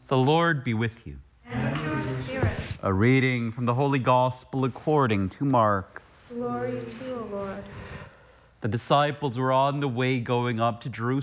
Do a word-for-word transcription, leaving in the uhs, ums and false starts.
The Lord be with you. And with your spirit. A reading from the Holy Gospel according to Mark. Glory to you, O Lord. The disciples were on the way going up to Jerusalem.